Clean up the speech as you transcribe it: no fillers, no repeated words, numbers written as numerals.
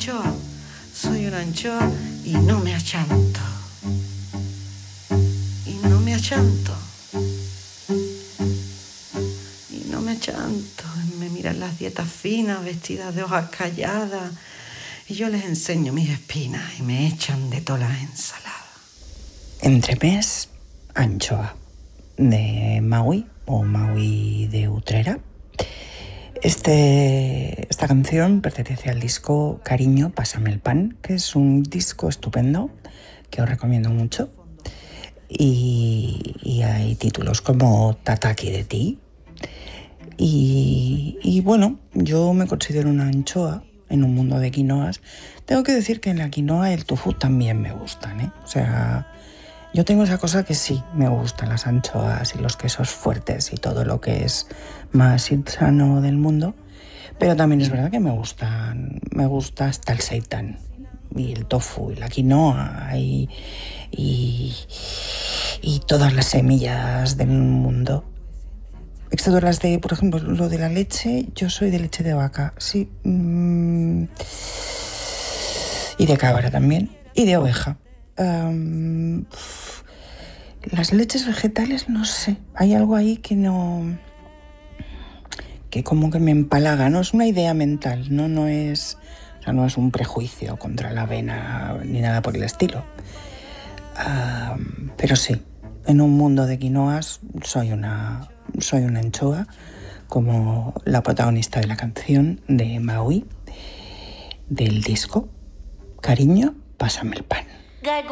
soy una anchoa y no me achanto. Y no me achanto. Y no me achanto. Me miran las dietas finas, vestidas de hojas calladas. Y yo les enseño mis espinas y me echan de todas las ensaladas. Entremés, anchoa, de Maui o Maui de Utrera. Esta canción pertenece al disco Cariño, pásame el pan, que es un disco estupendo que os recomiendo mucho. Y hay títulos como Tataki de ti. Y bueno, yo me considero una anchoa en un mundo de quinoas. Tengo que decir que en la quinoa y el tofu también me gustan, ¿eh? O sea, yo tengo esa cosa que sí, me gustan las anchoas y los quesos fuertes y todo lo que es más insano del mundo. Pero también es verdad que me gusta hasta el seitán y el tofu y la quinoa y todas las semillas del mundo. Excepto las de, por ejemplo, lo de la leche, yo soy de leche de vaca, sí. Y de cabra también, y de oveja. Las leches vegetales, no sé, hay algo ahí que no... que como que me empalaga, no es una idea mental, no es... O sea, no es un prejuicio contra la avena ni nada por el estilo. Pero sí, en un mundo de quinoas soy una anchoa, como la protagonista de la canción de Maui, del disco Cariño, pásame el pan.